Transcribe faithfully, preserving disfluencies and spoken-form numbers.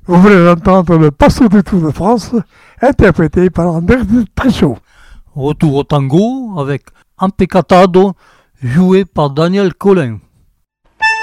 Vous venez d'entendre le Passo du Tour de France, interprété par Andrés Trecho. Retour au tango avec Empecatado, joué par Daniel Colin.